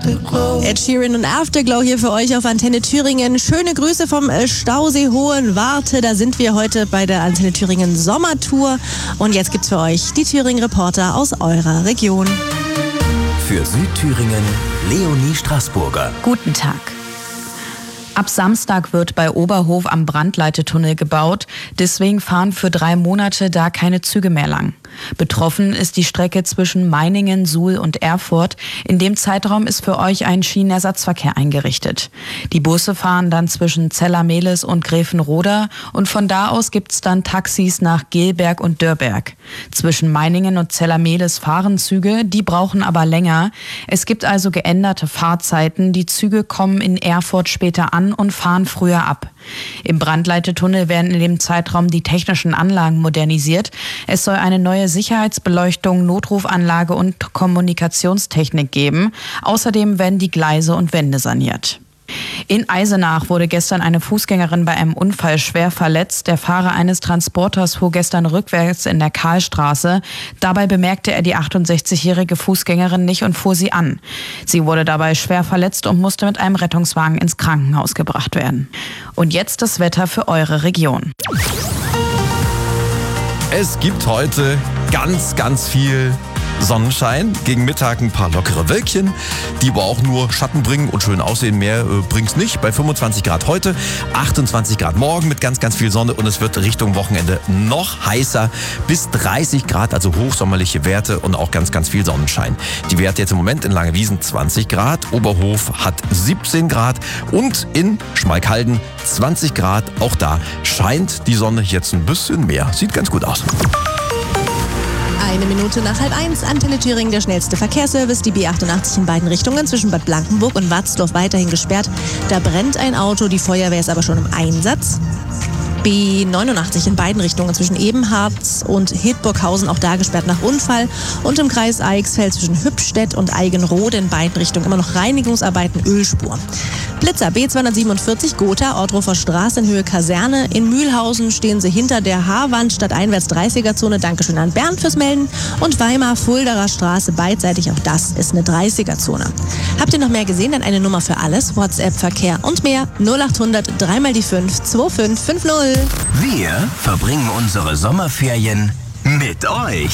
Ed Sheeran und Afterglow hier für euch auf Antenne Thüringen. Schöne Grüße vom Stausee Hohenwarte. Da sind wir heute bei der Antenne Thüringen Sommertour. Und jetzt gibt's für euch die Thüringen-Reporter aus eurer Region. Für Südthüringen Leonie Straßburger. Guten Tag. Ab Samstag wird bei Oberhof am Brandleitetunnel gebaut. Deswegen fahren für 3 Monate da keine Züge mehr lang. Betroffen ist die Strecke zwischen Meiningen, Suhl und Erfurt. In dem Zeitraum ist für euch ein Schienenersatzverkehr eingerichtet. Die Busse fahren dann zwischen Zellermehlis und Gräfenroda und von da aus gibt's dann Taxis nach Gelberg und Dörberg. Zwischen Meiningen und Zellermehlis fahren Züge, die brauchen aber länger. Es gibt also geänderte Fahrzeiten. Die Züge kommen in Erfurt später an und fahren früher ab. Im Brandleitetunnel werden in dem Zeitraum die technischen Anlagen modernisiert. Es soll eine neue Sicherheitsbeleuchtung, Notrufanlage und Kommunikationstechnik geben. Außerdem werden die Gleise und Wände saniert. In Eisenach wurde gestern eine Fußgängerin bei einem Unfall schwer verletzt. Der Fahrer eines Transporters fuhr gestern rückwärts in der Karlstraße. Dabei bemerkte er die 68-jährige Fußgängerin nicht und fuhr sie an. Sie wurde dabei schwer verletzt und musste mit einem Rettungswagen ins Krankenhaus gebracht werden. Und jetzt das Wetter für eure Region. Es gibt heute ganz viel Sonnenschein, gegen Mittag ein paar lockere Wölkchen, die aber auch nur Schatten bringen und schön aussehen. Mehr bringt's nicht. Bei 25 Grad heute, 28 Grad morgen mit ganz viel Sonne und es wird Richtung Wochenende noch heißer, bis 30 Grad, also hochsommerliche Werte und auch ganz viel Sonnenschein. Die Werte jetzt im Moment in Langewiesen 20 Grad, Oberhof hat 17 Grad und in Schmalkalden 20 Grad. Auch da scheint die Sonne jetzt ein bisschen mehr. Sieht ganz gut aus. 1 Minute nach 12:30, Antenne Thüringen, der schnellste Verkehrsservice. Die B88 in beiden Richtungen zwischen Bad Blankenburg und Watzdorf weiterhin gesperrt. Da brennt ein Auto, die Feuerwehr ist aber schon im Einsatz. B89 in beiden Richtungen zwischen Ebenharz und Hildburghausen, auch da gesperrt nach Unfall. Und im Kreis Eichsfeld zwischen Hübstedt und Eigenrode in beiden Richtungen immer noch Reinigungsarbeiten, Ölspur. Blitzer B247 Gotha, Orthofer Straße in Höhe Kaserne. In Mühlhausen stehen sie hinter der Haarwand stadteinwärts 30er-Zone. Dankeschön an Bernd fürs Melden. Und Weimar-Fulderer Straße beidseitig, auch das ist eine 30er-Zone. Habt ihr noch mehr gesehen? Dann eine Nummer für alles. WhatsApp, Verkehr und mehr. 0800 3 die 5 2550. Wir verbringen unsere Sommerferien mit euch.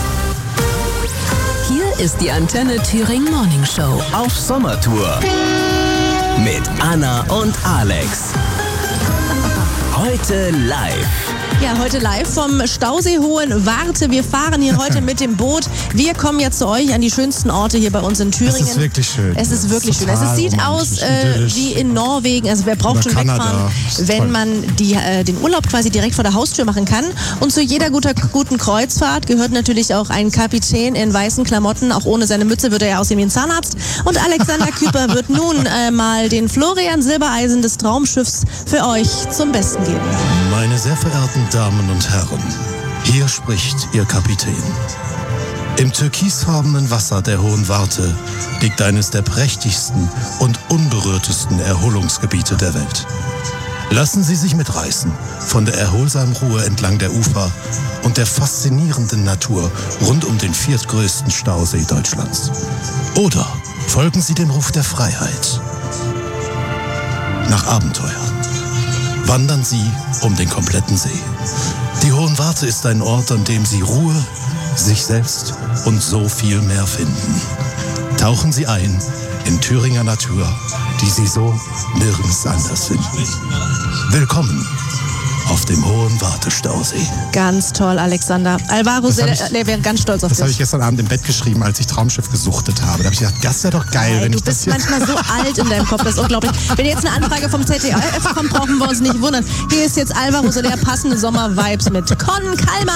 Hier ist die Antenne Thüringen Morning Show. Auf Sommertour. Mit Anna und Alex. Heute live. Ja, heute live vom Stausee Hohenwarte. Wir fahren hier heute mit dem Boot. Wir kommen jetzt zu euch an die schönsten Orte hier bei uns in Thüringen. Es ist wirklich schön. Es ist wirklich schön. Es sieht aus wie in Norwegen. Also wer braucht schon wegfahren, wenn man den Urlaub quasi direkt vor der Haustür machen kann. Und zu jeder guten Kreuzfahrt gehört natürlich auch ein Kapitän in weißen Klamotten. Auch ohne seine Mütze würde er aussehen wie ein Zahnarzt. Und Alexander Küper wird nun mal den Florian Silbereisen des Traumschiffs für euch zum Besten geben. Meine sehr verehrten Damen und Herren, hier spricht Ihr Kapitän. Im türkisfarbenen Wasser der Hohenwarte liegt eines der prächtigsten und unberührtesten Erholungsgebiete der Welt. Lassen Sie sich mitreißen von der erholsamen Ruhe entlang der Ufer und der faszinierenden Natur rund um den 4. größten Stausee Deutschlands. Oder folgen Sie dem Ruf der Freiheit nach Abenteuer. Wandern Sie um den kompletten See. Die Hohenwarte ist ein Ort, an dem Sie Ruhe, sich selbst und so viel mehr finden. Tauchen Sie ein in Thüringer Natur, die Sie so nirgends anders finden. Willkommen auf dem Hohenwarte-Stausee. Ganz toll, Alexander. Alvaro wäre ganz stolz auf dich. Das habe ich gestern Abend im Bett geschrieben, als ich Traumschiff gesuchtet habe. Da habe ich gedacht, das wäre doch geil, wenn ich das hier... Du bist manchmal so alt in deinem Kopf, das ist unglaublich. Wenn jetzt eine Anfrage vom ZDF kommt, brauchen wir uns nicht wundern. Hier ist jetzt Alvaro Soler, passende Sommer-Vibes mit Con Calma.